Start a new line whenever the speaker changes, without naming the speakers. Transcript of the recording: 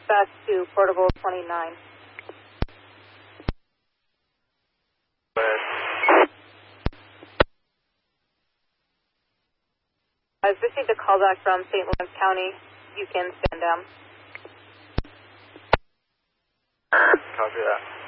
back to portable 29. I've received a call back from St. Lawrence County. You can stand down.
Copy that.